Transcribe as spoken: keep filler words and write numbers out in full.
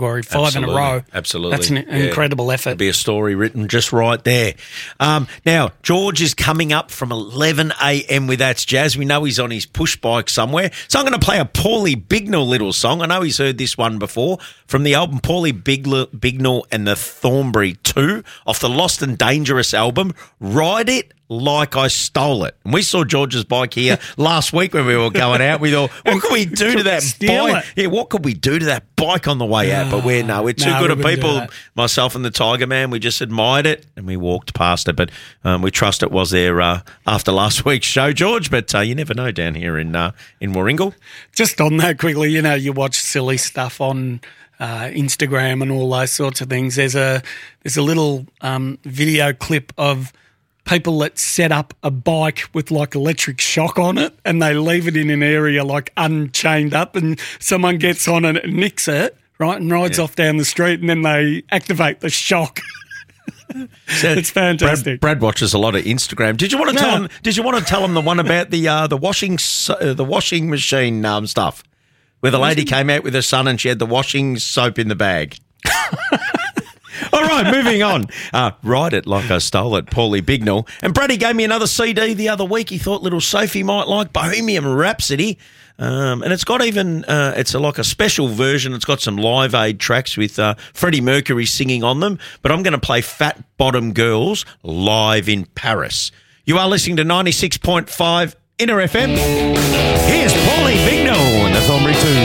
category, five Absolutely. in a row. Absolutely. That's an Yeah. incredible effort. There'd be a story written just right there. Um, now, George is coming up from eleven a.m. with That's Jazz. We know he's on his push bike somewhere. So I'm going to play a Paulie Bignell little song. I know he's heard this one before from the album Paulie Bignell, Bignell and the Thornbury two off the Lost and Dangerous album. Ride It Like I Stole It. And we saw George's bike here last week when we were going out. We thought, what could we do to that Steal bike? it. Yeah, what could we do to that bike on the way out? But we're no, we're too No, good we at wouldn't do people. that. Myself and the Tiger Man, we just admired it and we walked past it. But um, we trust it was there uh, after last week's show, George. But uh, you never know down here in uh, in Warringal. Just on that quickly, you know, you watch silly stuff on uh, Instagram and all those sorts of things. There's a there's a little um, video clip of people that set up a bike with like electric shock on it and they leave it in an area like unchained up and someone gets on it and nicks it, right, and rides Yeah. off down the street and then they activate the shock. It's fantastic. Brad, Brad watches a lot of Instagram. Did you want to tell Yeah. him? Did you want to tell him the one about the uh, the washing so- uh, the washing machine um, stuff, where the lady came out with her son and she had the washing soap in the bag? All right, moving on. Uh, Ride It Like I Stole It, Paulie Bignell. And Brady gave me another C D the other week. He thought little Sophie might like Bohemian Rhapsody. Um, and it's got even, uh, it's a, like a special version. It's got some Live Aid tracks with uh, Freddie Mercury singing on them. But I'm going to play Fat Bottom Girls live in Paris. You are listening to ninety-six point five Inner F M. Here's Paulie Bignell and the Thornbury two.